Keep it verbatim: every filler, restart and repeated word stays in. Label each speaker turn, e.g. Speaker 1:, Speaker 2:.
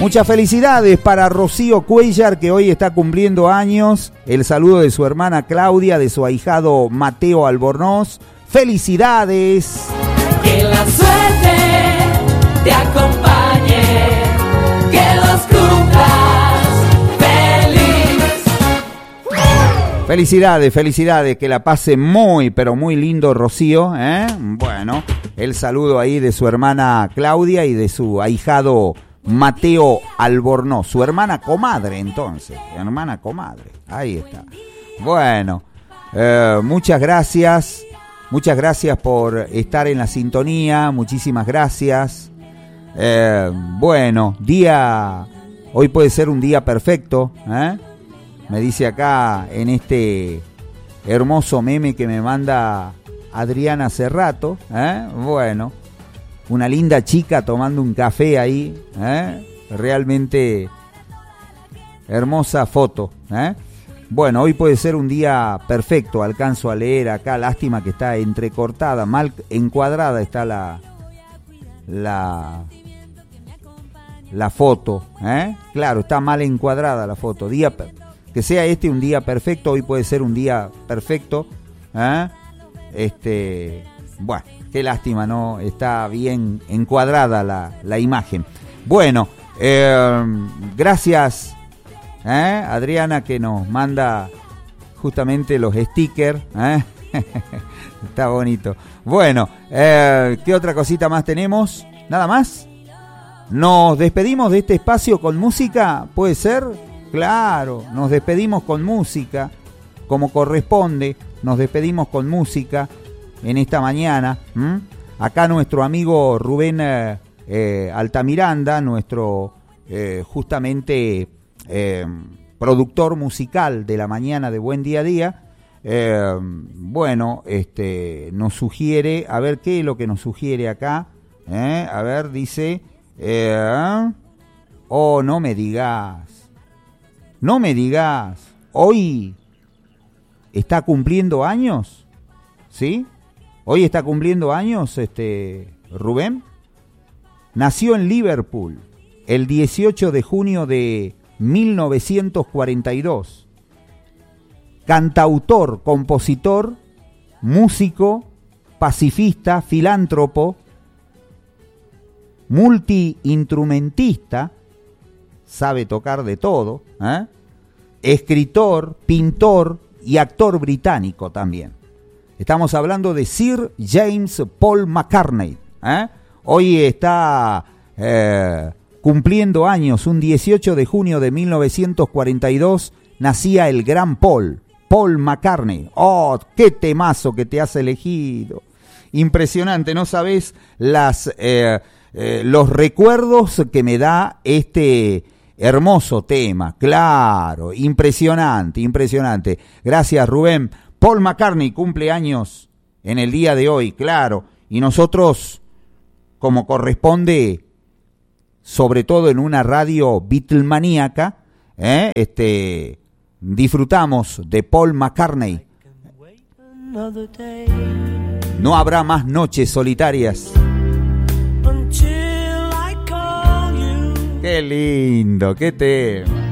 Speaker 1: Muchas felicidades para Rocío Cuellar, que hoy está cumpliendo años. El saludo de su hermana Claudia, de su ahijado Mateo Albornoz. ¡Felicidades!
Speaker 2: Que la suerte te acompañe, que los cumplas feliz.
Speaker 1: Felicidades, felicidades, que la pase muy, pero muy lindo Rocío, ¿eh? Bueno, el saludo ahí de su hermana Claudia y de su ahijado Mateo Albornoz, su hermana comadre entonces, hermana comadre, ahí está. Bueno, eh, muchas gracias, muchas gracias por estar en la sintonía, muchísimas gracias. Eh, bueno, día, hoy puede ser un día perfecto, ¿eh? Me dice acá en este hermoso meme que me manda Adriana hace rato, ¿eh? Bueno, una linda chica tomando un café ahí, ¿eh? Realmente hermosa foto, ¿eh? Bueno, hoy puede ser un día perfecto, alcanzo a leer acá, lástima que está entrecortada, mal encuadrada está la la la foto, ¿eh? Claro, está mal encuadrada la foto. Día que sea este un día perfecto, hoy puede ser un día perfecto, ¿eh? Este, bueno, qué lástima, ¿no? Está bien encuadrada la, la imagen. Bueno, eh, gracias, ¿eh? Adriana, que nos manda justamente los stickers, ¿eh? Está bonito. Bueno, eh, ¿qué otra cosita más tenemos? ¿Nada más? ¿Nos despedimos de este espacio con música? ¿Puede ser? Claro, nos despedimos con música, como corresponde, nos despedimos con música en esta mañana. ¿Mm? Acá nuestro amigo Rubén eh, eh, Altamiranda, nuestro eh, justamente eh, productor musical de la mañana de Buen Día a Día, eh, bueno, este, nos sugiere, a ver qué es lo que nos sugiere acá, ¿eh? A ver, dice, eh, oh, no me digas, no me digas, hoy está cumpliendo años, ¿sí? Hoy está cumpliendo años este Rubén. Nació en Liverpool el dieciocho de junio de mil novecientos cuarenta y dos. Cantautor, compositor, músico, pacifista, filántropo, multiinstrumentista, sabe tocar de todo, ¿eh? Escritor, pintor y actor británico también. Estamos hablando de Sir James Paul McCartney, ¿eh? Hoy está eh, cumpliendo años, un dieciocho de junio de mil novecientos cuarenta y dos, nacía el gran Paul, Paul McCartney. ¡Oh, qué temazo que te has elegido! Impresionante, no sabés las, eh, eh, los recuerdos que me da este hermoso tema. Claro, impresionante, impresionante. Gracias, Rubén. Paul McCartney cumple años en el día de hoy, claro, y nosotros, como corresponde, sobre todo en una radio beatlemaníaca, ¿eh? este, disfrutamos de Paul McCartney. No habrá más noches solitarias. Qué lindo, qué tema.